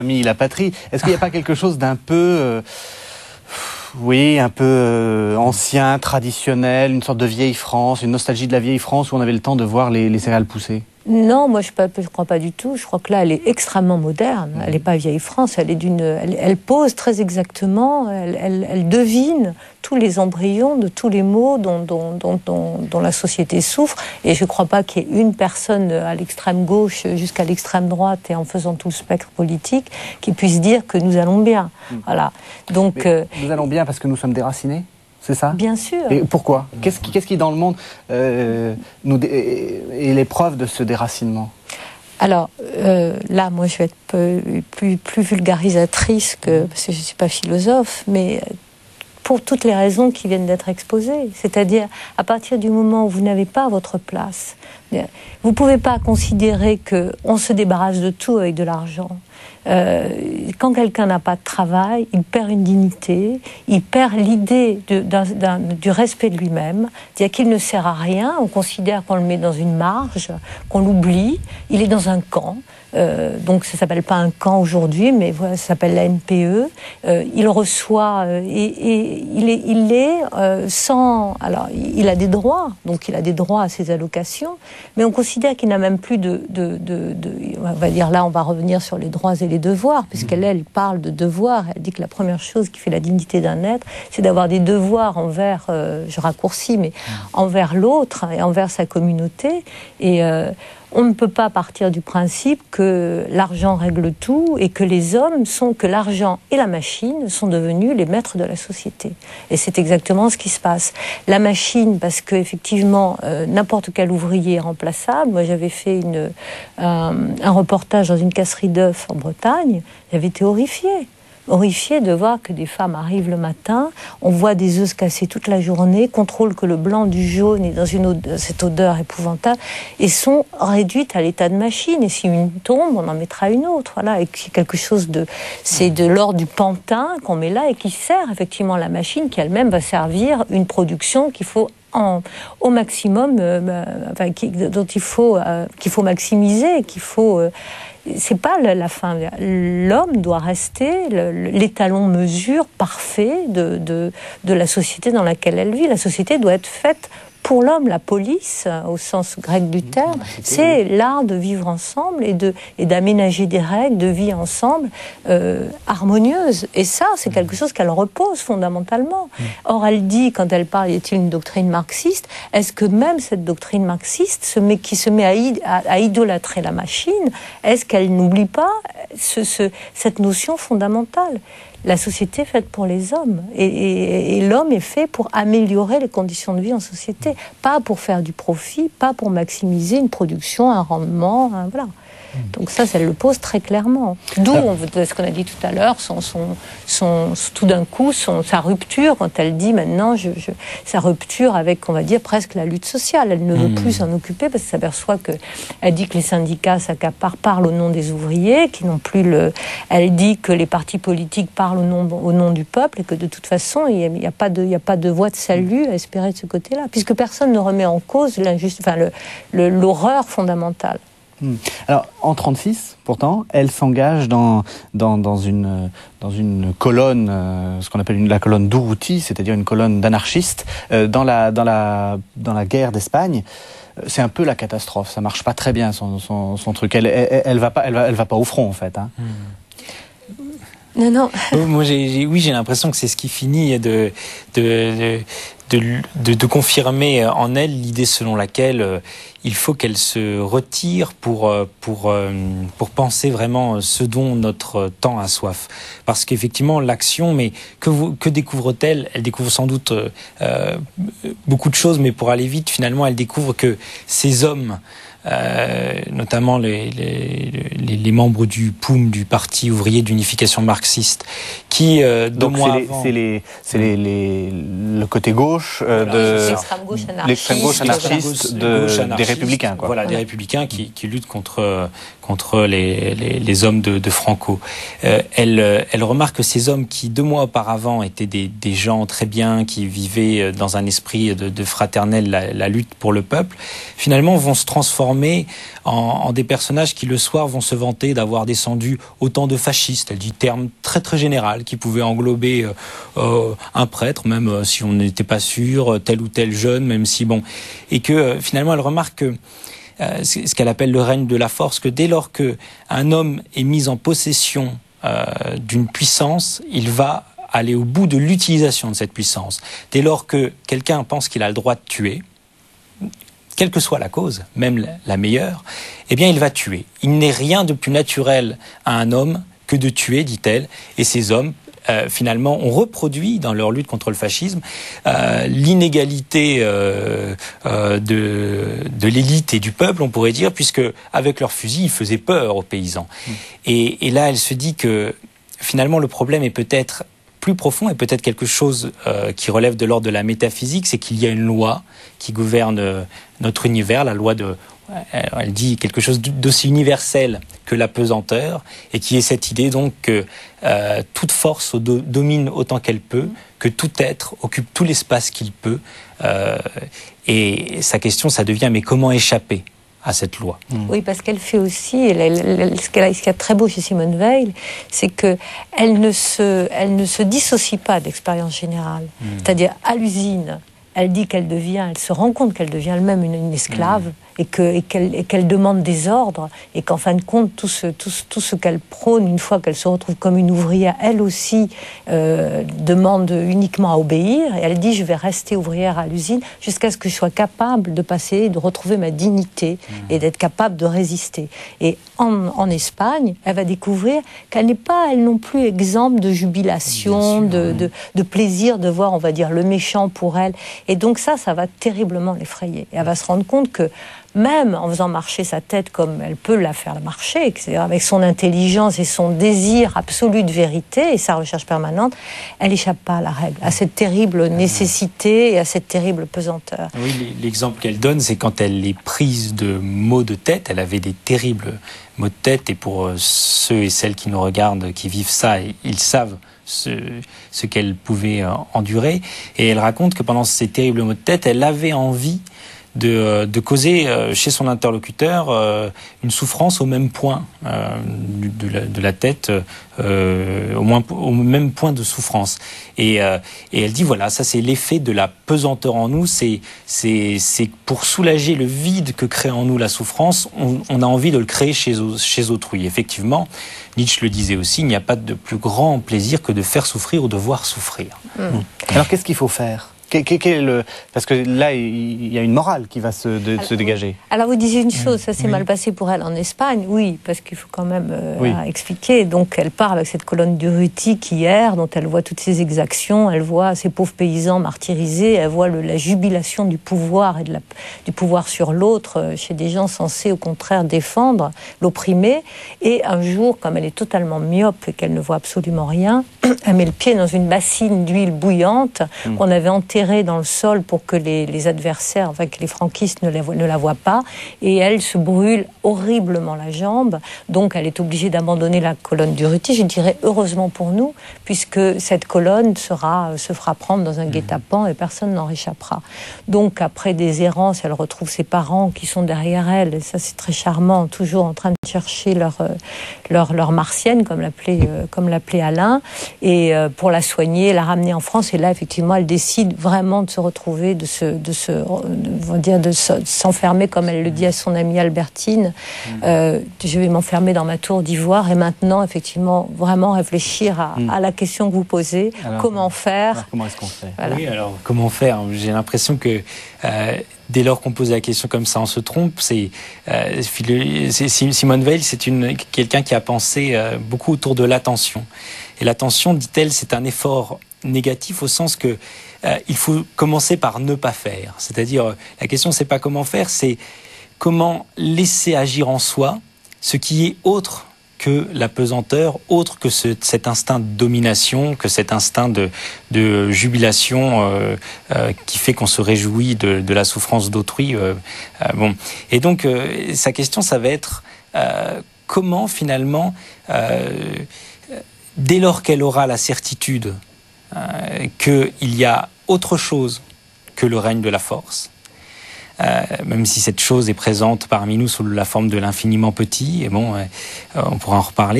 La patrie. Est-ce qu'il n'y a pas quelque chose d'un peu, ancien, traditionnel, une sorte de vieille France, une nostalgie de la vieille France où on avait le temps de voir les céréales pousser? Non, moi je crois pas du tout. Je crois que là, elle est extrêmement moderne. Elle n'est pas vieille France. Elle pose très exactement. Elle devine tous les embryons de tous les maux dont la société souffre. Et je ne crois pas qu'il y ait une personne à l'extrême gauche jusqu'à l'extrême droite et en faisant tout le spectre politique qui puisse dire que nous allons bien. Voilà. Donc nous allons bien parce que nous sommes déracinés. C'est ça ? Bien sûr. Et pourquoi ? Qu'est-ce qui dans le monde est l'épreuve de ce déracinement ? Alors là, moi, je vais être plus vulgarisatrice parce que je ne suis pas philosophe, mais pour toutes les raisons qui viennent d'être exposées. C'est-à-dire, à partir du moment où vous n'avez pas votre place, vous ne pouvez pas considérer qu'on se débarrasse de tout avec de l'argent. Quand quelqu'un n'a pas de travail, il perd une dignité, il perd l'idée du respect de lui-même, c'est-à-dire qu'il ne sert à rien, on considère qu'on le met dans une marge, qu'on l'oublie, il est dans un camp. Donc ça ne s'appelle pas un camp aujourd'hui, mais voilà, ça s'appelle la NPE. Il reçoit et il est sans. Alors il a des droits, donc il a des droits à ses allocations, mais on considère qu'il n'a même plus on va dire là, on va revenir sur les droits et les devoirs, puisqu'elle parle de devoirs. Elle dit que la première chose qui fait la dignité d'un être, c'est d'avoir des devoirs envers, je raccourcis, mais envers l'autre et envers sa communauté. Et on ne peut pas partir du principe que l'argent règle tout et que que l'argent et la machine sont devenus les maîtres de la société. Et c'est exactement ce qui se passe. La machine, parce qu'effectivement, n'importe quel ouvrier est remplaçable. Moi, j'avais fait un reportage dans une casserie d'œufs en Bretagne. J'avais été horrifiée de voir que des femmes arrivent le matin, on voit des œufs se casser toute la journée, contrôlent que le blanc du jaune est dans cette odeur épouvantable, et sont réduites à l'état de machine. Et si une tombe, on en mettra une autre. Voilà, et quelque chose c'est de l'ordre du pantin qu'on met là et qui sert effectivement la machine, qui elle-même va servir une production qu'il faut au maximum, qu'il faut maximiser, c'est pas la fin. L'homme doit rester l'étalon mesure parfait de la société dans laquelle elle vit. La société doit être faite pour l'homme. La police, au sens grec du terme, c'est l'art de vivre ensemble et d'aménager des règles de vie ensemble harmonieuses. Et ça, c'est quelque chose qu'elle repose fondamentalement. Or, elle dit, quand elle parle, y a-t-il une doctrine marxiste ? Est-ce que même cette doctrine marxiste qui se met à idolâtrer la machine, est-ce qu'elle n'oublie pas cette notion fondamentale ? La société est faite pour les hommes et l'homme est fait pour améliorer les conditions de vie en société, pas pour faire du profit, pas pour maximiser une production, un rendement, voilà. Donc ça le pose très clairement. D'où ce qu'on a dit tout à l'heure, tout d'un coup, sa rupture, quand elle dit maintenant, sa rupture avec, on va dire, presque la lutte sociale. Elle ne veut plus s'en occuper parce qu'elle s'aperçoit elle dit que les syndicats parlent au nom des ouvriers, qui n'ont plus elle dit que les partis politiques parlent au nom du peuple et que de toute façon, il n'y a pas de voie de salut à espérer de ce côté-là, puisque personne ne remet en cause l'horreur fondamentale. Alors, en 1936, pourtant, elle s'engage dans une colonne, ce qu'on appelle la colonne d'Urruti, c'est-à-dire une colonne d'anarchistes, dans la guerre d'Espagne. C'est un peu la catastrophe. Ça marche pas très bien son truc. Elle va pas au front en fait. Hein. Non. Moi, j'ai l'impression que c'est ce qui finit de confirmer en elle l'idée selon laquelle il faut qu'elle se retire pour penser vraiment ce dont notre temps a soif. Parce qu'effectivement, l'action, mais que découvre-t-elle ? Elle découvre sans doute beaucoup de choses, mais pour aller vite, finalement, elle découvre que ces hommes, notamment les membres du POUM, du Parti ouvrier d'unification marxiste, qui donc c'est le côté gauche de l'extrême gauche anarchiste des républicains, quoi. Voilà, des républicains qui luttent contre les hommes de Franco. Elle remarque que ces hommes qui 2 mois auparavant étaient des gens très bien, qui vivaient dans un esprit de fraternel la lutte pour le peuple, finalement vont se transformer transformer en des personnages qui le soir vont se vanter d'avoir descendu autant de fascistes. Elle dit terme très très général qui pouvait englober un prêtre, même si on n'était pas sûr, tel ou tel jeune, même si bon, et que finalement elle remarque que ce qu'elle appelle le règne de la force, que dès lors qu'un homme est mis en possession d'une puissance, il va aller au bout de l'utilisation de cette puissance. Dès lors que quelqu'un pense qu'il a le droit de tuer, quelle que soit la cause, même la meilleure, eh bien il va tuer. Il n'est rien de plus naturel à un homme que de tuer, dit-elle, et ces hommes finalement, ont reproduit dans leur lutte contre le fascisme l'inégalité de l'élite et du peuple, on pourrait dire, puisque avec leurs fusils, ils faisaient peur aux paysans. Et là, elle se dit que finalement, le problème est peut-être plus profond et peut-être quelque chose qui relève de l'ordre de la métaphysique, c'est qu'il y a une loi qui gouverne notre univers, la loi de... Elle dit quelque chose d'aussi universel que la pesanteur, et qui est cette idée donc que toute force domine autant qu'elle peut, que tout être occupe tout l'espace qu'il peut, et sa question, ça devient mais comment échapper à cette loi? Oui, parce qu'elle fait aussi, ce qu'il y a de très beau chez Simone Weil, c'est qu'elle ne se dissocie pas d'expérience générale. C'est-à-dire, à l'usine, elle dit qu'elle se rend compte qu'elle devient elle-même une esclave, et qu'elle demande des ordres, et qu'en fin de compte, tout ce qu'elle prône, une fois qu'elle se retrouve comme une ouvrière, elle aussi demande uniquement à obéir, et elle dit « je vais rester ouvrière à l'usine jusqu'à ce que je sois capable de passer, de retrouver ma dignité, et d'être capable de résister ». Et en Espagne, elle va découvrir qu'elle n'est pas, elle non plus, exempte de jubilation, de plaisir de voir, on va dire, le méchant pour elle. Et donc ça va terriblement l'effrayer. Et elle va se rendre compte que même en faisant marcher sa tête comme elle peut la faire marcher, c'est-à-dire avec son intelligence et son désir absolu de vérité et sa recherche permanente, elle n'échappe pas à la règle, à cette terrible nécessité et à cette terrible pesanteur. Oui, l'exemple qu'elle donne, c'est quand elle est prise de maux de tête. Elle avait des terribles maux de tête, et pour ceux et celles qui nous regardent, qui vivent ça, ils savent ce qu'elle pouvait endurer. Et elle raconte que pendant ces terribles maux de tête, elle avait envie de causer chez son interlocuteur une souffrance au même point de la tête, au même point de souffrance. Et elle dit voilà, ça c'est l'effet de la pesanteur en nous, c'est pour soulager le vide que crée en nous la souffrance, on a envie de le créer chez autrui. Effectivement, Nietzsche le disait aussi, il n'y a pas de plus grand plaisir que de faire souffrir ou de voir souffrir. Alors qu'est-ce qu'il faut faire ? Parce que là, il y a une morale qui va se dégager. Alors vous disiez une chose, ça s'est mal passé pour elle en Espagne, oui, parce qu'il faut quand même expliquer. Donc elle part avec cette colonne d'Urruti qui erre, dont elle voit toutes ces exactions, elle voit ces pauvres paysans martyrisés, elle voit la jubilation du pouvoir et du pouvoir sur l'autre chez des gens censés au contraire défendre l'opprimé. Et un jour, comme elle est totalement myope et qu'elle ne voit absolument rien, elle met le pied dans une bassine d'huile bouillante qu'on avait enterrée dans le sol pour que les adversaires, enfin que les franquistes ne la voient pas, et elle se brûle horriblement la jambe, donc elle est obligée d'abandonner la colonne d'Urruti, je dirais heureusement pour nous, puisque cette colonne se fera prendre dans un guet-apens et personne n'en réchappera. Donc après des errances, elle retrouve ses parents qui sont derrière elle, et ça c'est très charmant, toujours en train de chercher leur martienne, comme l'appelait Alain, et pour la soigner, la ramener en France, et là effectivement elle décide vraiment de se retrouver, de s'enfermer, comme elle le dit à son amie Albertine. Je vais m'enfermer dans ma tour d'ivoire, et maintenant, effectivement, vraiment réfléchir à la question que vous posez. Alors, comment faire ? Alors, comment est-ce qu'on fait ? Voilà. Oui, alors, comment faire ? J'ai l'impression que dès lors qu'on pose la question comme ça, on se trompe. Simone Weil, c'est quelqu'un qui a pensé beaucoup autour de l'attention. Et l'attention, dit-elle, c'est un effort négatif au sens que il faut commencer par ne pas faire. C'est-à-dire, la question, c'est pas comment faire, c'est comment laisser agir en soi ce qui est autre que la pesanteur, autre que cet instinct de domination, que cet instinct de jubilation qui fait qu'on se réjouit de la souffrance d'autrui. Bon. Et donc, sa question, ça va être comment finalement, dès lors qu'elle aura la certitude qu'il y a autre chose que le règne de la force, même si cette chose est présente parmi nous sous la forme de l'infiniment petit. Et bon, on pourra en reparler.